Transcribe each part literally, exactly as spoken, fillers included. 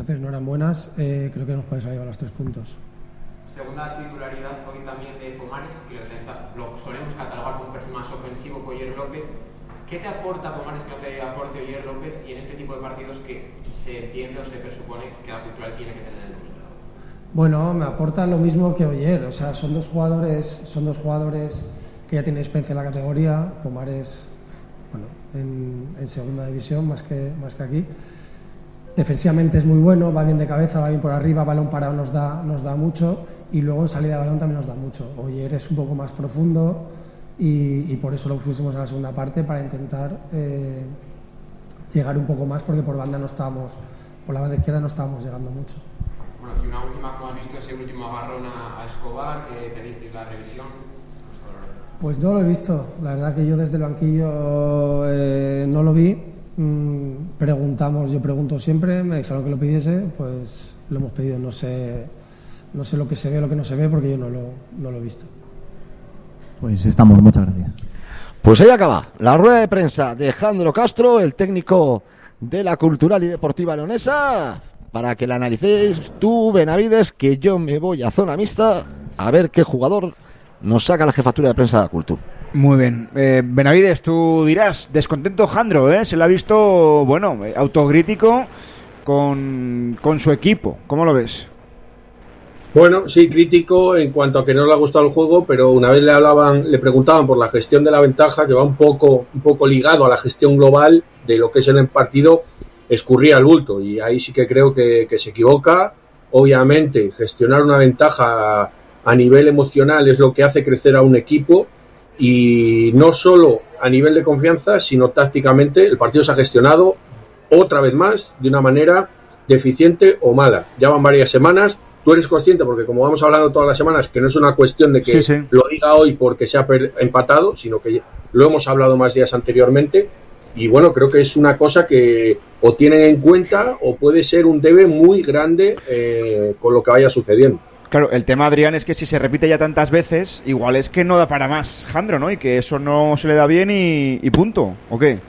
sensaciones no eran buenas, eh, creo que nos puede salir a los tres puntos. Segunda titularidad hoy también de Pomares, que lo, intenta, lo solemos catalogar como un perfil más ofensivo que Oyer López. ¿Qué te aporta Pomares que no te aporte Oyer López y en este tipo de partidos que se entiende o se presupone que la Cultural tiene que tener el dominio? Bueno, me aporta lo mismo que Oyer, o sea, son dos jugadores, son dos jugadores que ya tienen experiencia en la categoría. Pomares, bueno, en, en segunda división más que, más que aquí. Defensivamente es muy bueno, va bien de cabeza, va bien por arriba, balón parado nos da, nos da mucho, y luego en salida de balón también nos da mucho. Oyer es un poco más profundo y, y por eso lo pusimos en la segunda parte, para intentar eh, llegar un poco más, porque por banda no estábamos, por la banda izquierda no estábamos llegando mucho. Bueno, y una última, ¿cómo has visto ese último agarrón a, a Escobar, que pedisteis la revisión? Pues no lo he visto, la verdad que yo desde el banquillo eh, no lo vi. Mm, preguntamos, yo pregunto siempre, me dijeron que lo pidiese, pues lo hemos pedido. No sé, no sé lo que se ve, lo que no se ve, porque yo no lo, no lo he visto. Pues estamos, muchas gracias. Pues ahí acaba la rueda de prensa de Jandro Castro, el técnico de la Cultural y Deportiva Leonesa, para que la analicéis tú, Benavides, que yo me voy a zona mixta a ver qué jugador nos saca la jefatura de prensa de la Cultura. Muy bien, eh, Benavides, tú dirás, descontento Jandro, ¿eh? Se le ha visto, bueno, autocrítico con, con su equipo, ¿cómo lo ves? Bueno, sí, crítico en cuanto a que no le ha gustado el juego, pero una vez le hablaban, le preguntaban por la gestión de la ventaja, que va un poco, un poco ligado a la gestión global de lo que es el partido, escurría el bulto, y ahí sí que creo que, que se equivoca. Obviamente, gestionar una ventaja a, a nivel emocional es lo que hace crecer a un equipo, y no solo a nivel de confianza, sino tácticamente. El partido se ha gestionado otra vez más de una manera deficiente o mala. Ya van varias semanas, tú eres consciente, porque como vamos hablando todas las semanas, que no es una cuestión de que sí, sí. lo diga hoy porque se ha empatado, sino que lo hemos hablado más días anteriormente, y bueno, creo que es una cosa que o tienen en cuenta o puede ser un debe muy grande eh, con lo que vaya sucediendo. Claro, el tema, Adrián, es que si se repite ya tantas veces, igual es que no da para más, Jandro, ¿no? Y que eso no se le da bien y, y punto, ¿o qué?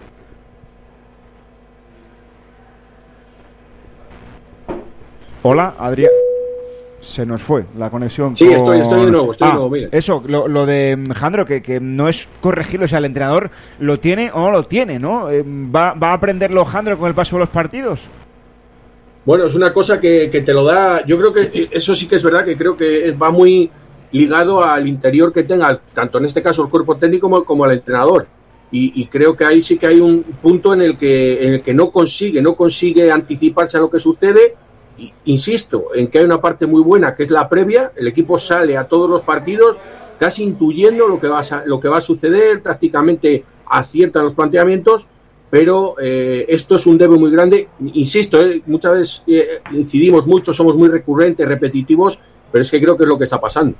Hola, Adrián. Se nos fue la conexión. Sí, con... estoy, estoy de nuevo, estoy ah, de nuevo, mira. Eso, lo, lo de Jandro, que, que no es corregirlo, o sea, el entrenador lo tiene o no lo tiene, ¿no? Eh, ¿va, ¿Va a aprenderlo Jandro con el paso de los partidos? Bueno, es una cosa que, que te lo da. Yo creo que eso sí que es verdad, que creo que va muy ligado al interior que tenga, tanto en este caso el cuerpo técnico como, como el entrenador. Y, y creo que ahí sí que hay un punto en el que en el que no consigue, no consigue anticiparse a lo que sucede. Y, insisto en que hay una parte muy buena, que es la previa. El equipo sale a todos los partidos casi intuyendo lo que va a, lo que va a suceder, prácticamente aciertan los planteamientos. Pero eh, esto es un debe muy grande, insisto, eh, muchas veces eh, incidimos mucho, somos muy recurrentes, repetitivos, pero es que creo que es lo que está pasando.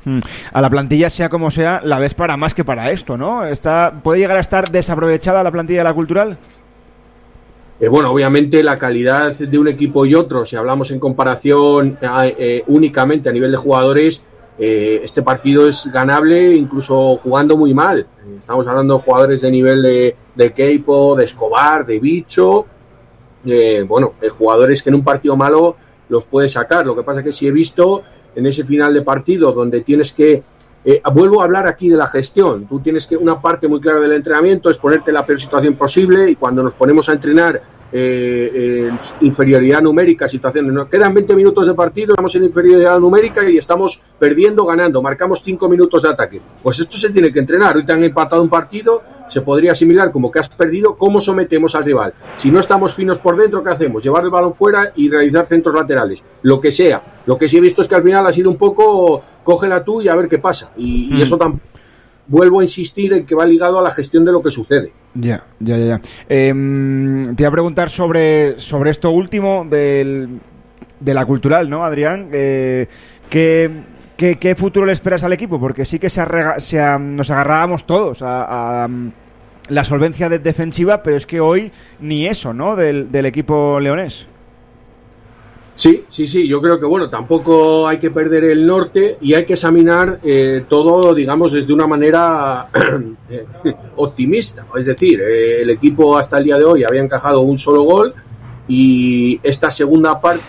A la plantilla, sea como sea, la ves para más que para esto, ¿no? Está, ¿puede llegar a estar desaprovechada la plantilla de la Cultural? Eh, bueno, obviamente la calidad de un equipo y otro, si hablamos en comparación eh, eh, únicamente a nivel de jugadores, Eh, este partido es ganable incluso jugando muy mal. Estamos hablando de jugadores de nivel de, de Keipo, de Escobar, de Bicho, eh, bueno, eh, jugadores que en un partido malo los puedes sacar. Lo que pasa es que sí he visto en ese final de partido donde tienes que, eh, vuelvo a hablar aquí de la gestión, tú tienes que, una parte muy clara del entrenamiento es ponerte en la peor situación posible, y cuando nos ponemos a entrenar Eh, eh, inferioridad numérica, situaciones, nos quedan veinte minutos de partido, estamos en inferioridad numérica y estamos perdiendo, ganando, marcamos cinco minutos de ataque. Pues esto se tiene que entrenar. Hoy te han empatado un partido, se podría asimilar como que has perdido. ¿Cómo sometemos al rival? Si no estamos finos por dentro, ¿qué hacemos? Llevar el balón fuera y realizar centros laterales, lo que sea. Lo que sí he visto es que al final ha sido un poco cógela tú y a ver qué pasa, y, mm. y eso tampoco. Vuelvo a insistir en que va ligado a la gestión de lo que sucede. Ya, ya, ya. ya. Eh, te iba a preguntar sobre, sobre esto último del, de la Cultural, ¿no, Adrián? Eh, ¿qué, qué, ¿Qué futuro le esperas al equipo? Porque sí que se, arrega, se a, nos agarrábamos todos a, a la solvencia de defensiva, pero es que hoy ni eso, ¿no?, del, del equipo leonés. Sí, sí, sí, yo creo que bueno, tampoco hay que perder el norte y hay que examinar eh, todo, digamos, desde una manera eh, optimista. Es decir, eh, el equipo hasta el día de hoy había encajado un solo gol, y esta segunda parte